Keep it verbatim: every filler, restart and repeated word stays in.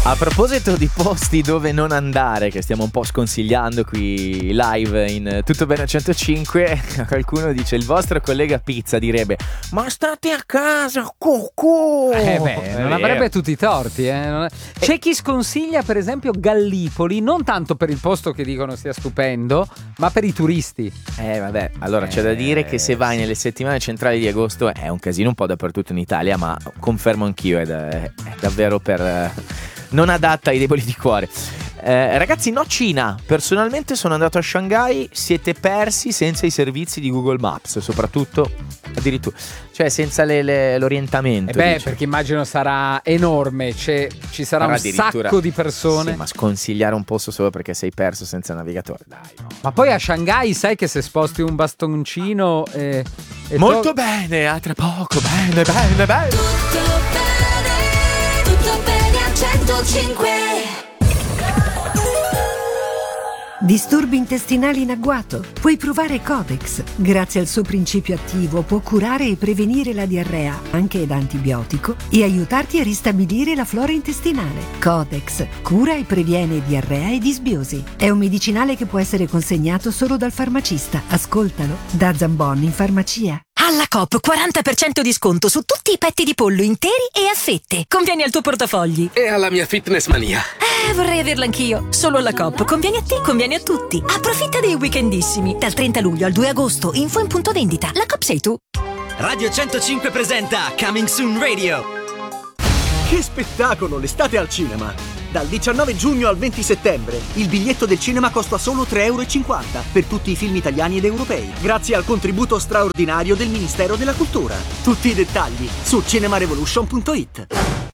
A proposito di posti dove non andare, che stiamo un po' sconsigliando qui live in Tutto Bene a centocinque, qualcuno dice: il vostro collega Pizza direbbe: ma state a casa, cucù. Eh beh, non avrebbe tutti i torti, eh. C'è chi sconsiglia per esempio Gallipoli, non tanto per il posto che dicono sia stupendo, ma per i turisti. Eh vabbè, allora c'è da dire che se vai nelle settimane centrali di agosto è un casino un po' dappertutto in Italia, ma confermo anch'io, è, da, è davvero per... non adatta ai deboli di cuore. Eh, ragazzi, no Cina. Personalmente sono andato a Shanghai. Siete persi senza i servizi di Google Maps, soprattutto addirittura, cioè senza le, le, l'orientamento. Eh beh, dice. perché immagino sarà enorme, cioè, ci sarà un sacco di persone. Sì, ma sconsigliare un posto solo perché sei perso senza navigatore, dai, no. Ma poi a Shanghai sai che se sposti un bastoncino eh, e molto to- bene, a tra poco, bene, bene, bene. Tutto bene, tutto bene a centocinque. Disturbi intestinali in agguato? Puoi provare Codex. Grazie al suo principio attivo può curare e prevenire la diarrea, anche da antibiotico, e aiutarti a ristabilire la flora intestinale. Codex cura e previene diarrea e disbiosi. È un medicinale che può essere consegnato solo dal farmacista. Ascoltalo da Zambon in farmacia. Alla Coop quaranta per cento di sconto su tutti i petti di pollo interi e a fette. Conviene al tuo portafogli. E alla mia fitness mania. Eh, vorrei averla anch'io. Solo alla Coop. Conviene a te, conviene a tutti. Approfitta dei weekendissimi. Dal trenta luglio al due agosto. Info in punto vendita. La Coop sei tu. Radio centocinque presenta Coming Soon Radio. Che spettacolo, l'estate al cinema! Dal diciannove giugno al venti settembre il biglietto del cinema costa solo tre euro e cinquanta per tutti i film italiani ed europei, grazie al contributo straordinario del Ministero della Cultura. Tutti i dettagli su cinema revolution punto it.